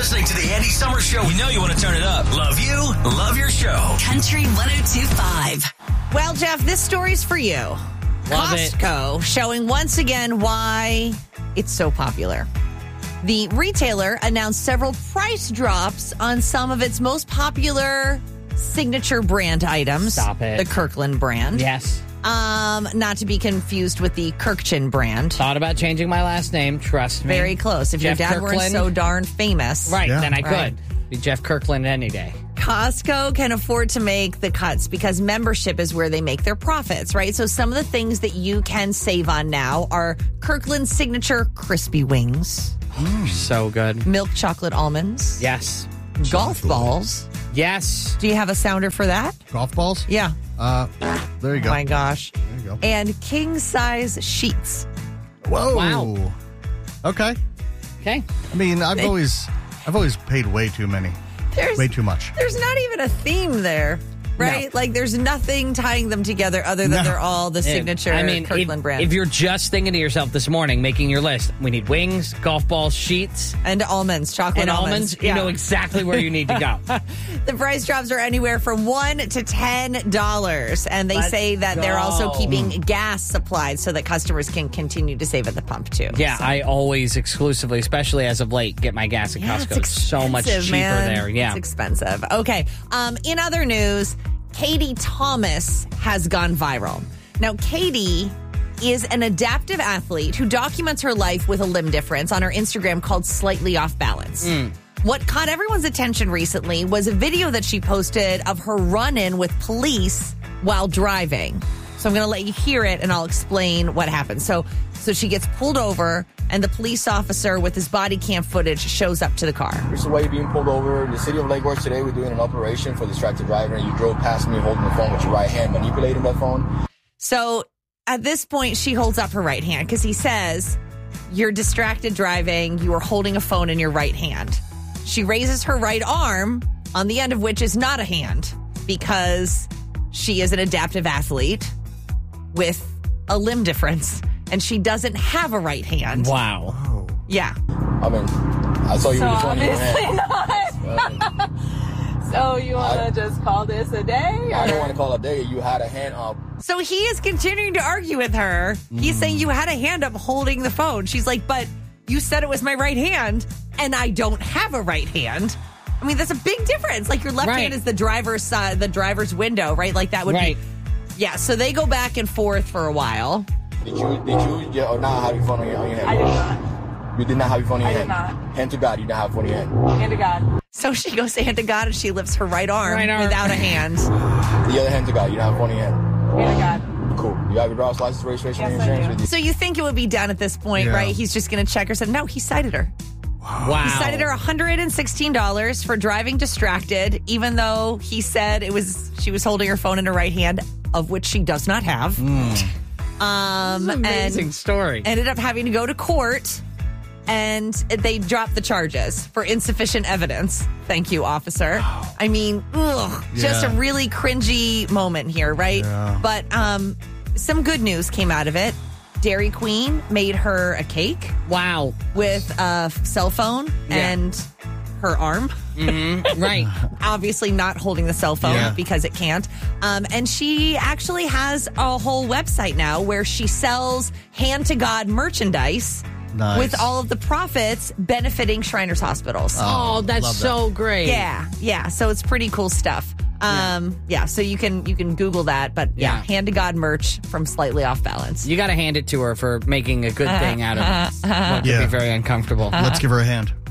listening to the Andy Summers Show. We know you want to turn it up. Love you. Love your show. Country 102.5. Well, Jeff, this story's for you. Love Costco showing once again why it's so popular. The retailer announced several price drops on some of its most popular signature brand items. Stop it. The Kirkland brand. Yes. Not to be confused with the Kirkchin brand. Thought about changing my last name. Trust me. Very close. If Jeff your dad weren't Kirkland. so darn famous. Right, Yeah. then I Right. could. Be Jeff Kirkland any day. Costco can afford to make the cuts because membership is where they make their profits, right? So some of the things that you can save on now are Kirkland signature crispy wings, So good. milk chocolate almonds, Yes. golf balls. Yes. Do you have a sounder for that? Golf balls? Yeah. There you Oh go. my gosh. There you go. And king size sheets. Whoa. Wow. Okay. Okay. I mean, I've always paid way too many. Way too much. There's not even a theme there, right? No. Like there's nothing tying them together other than No. they're all the signature Kirkland brand. If you're just thinking to yourself this morning, making your list, we need wings, golf balls, sheets, and almonds, chocolate and almonds. Yeah. You know exactly where you need to go. The price drops are anywhere from $1 to $10, and they say that they're also keeping gas supplied so that customers can continue to save at the pump too. Yeah, So- I always exclusively, especially as of late, get my gas at Costco. It's so much cheaper expensive, man. there. Yeah. It's expensive. Okay. In other news, Katie Thomas has gone viral. Now, Katie is an adaptive athlete who documents her life with a limb difference on her Instagram called Slightly Off Balance. What caught everyone's attention recently was a video that she posted of her run-in with police while driving. So I'm going to let you hear it, and I'll explain what happened. So she gets pulled over, and the police officer with his body cam footage shows up to the car. This is why you're being pulled over. The city of Lake Worth today, we're doing an operation for distracted driver, and you drove past me holding the phone with your right hand, manipulating that phone. So at this point, she holds up her right hand because he says, you're distracted driving. You are holding a phone in your right hand. She raises her right arm, on the end of which is not a hand, because she is an adaptive athlete with a limb difference, and she doesn't have a right hand. Wow. Yeah. I mean, I saw you with the phone in your hand. So you want to just call this a day? I don't want to call it a day. You had a hand up. So he is continuing to argue with her. He's saying you had a hand up holding the phone. She's like, but you said it was my right hand, and I don't have a right hand. I mean, that's a big difference. Like your left hand is the driver's side, the driver's window, right? Like that would be. Yeah. So they go back and forth for a while. Did you or not have your phone on your hand? I did not. You did not have your phone in your hand? I did not. Hand to God, you didn't have your phone in your hand. Hand to God. So she goes hand to God, and she lifts her right arm without a hand. The other hand to God, you didn't have your phone in your hand. Hand to God. Cool. You have your driver's license, registration, and Yes, I insurance do. with you. So you think it would be done at this point, Yeah. right? He's just going to check her. Said no, he cited her. Wow. He cited her $116 for driving distracted, even though he said she was holding her phone in her right hand, of which she does not have. Amazing and story. ended up having to go to court, and they dropped the charges for insufficient evidence. Thank you, officer. I mean, just a Yeah. really cringy moment here, right? Yeah. But some good news came out of it. Dairy Queen made her a cake Wow. with a cell phone and her arm. Right. Obviously not holding the cell phone Yeah. because it can't. And she actually has a whole website now where she sells hand-to-God merchandise Nice. with all of the profits benefiting Shriners Hospitals. Oh, that's love that. so great. Yeah. So it's pretty cool stuff. So you can Google that, but Yeah. hand-to-God merch from Slightly Off Balance. You got to hand it to her for making a good thing out of it. What could Yeah. be very uncomfortable. Let's give her a hand.